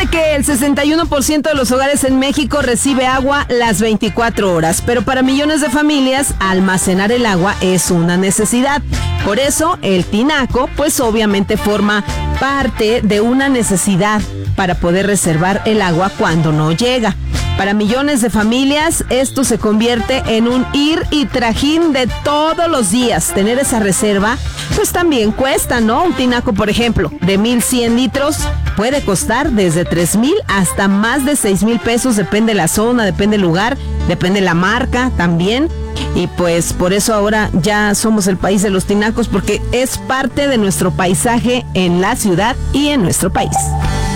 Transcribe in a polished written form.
que el 61% de los hogares en México recibe agua las 24 horas, pero para millones de familias almacenar el agua es una necesidad. Por eso el tinaco pues obviamente forma parte de una necesidad para poder reservar el agua cuando no llega. Para millones de familias, esto se convierte en un ir y trajín de todos los días. Tener esa reserva, pues también cuesta, ¿no? Un tinaco, por ejemplo, de 1,100 litros puede costar desde 3,000 hasta más de 6,000 pesos. Depende de la zona, depende del lugar, depende de la marca también. Y pues por eso ahora ya somos el país de los tinacos, porque es parte de nuestro paisaje en la ciudad y en nuestro país.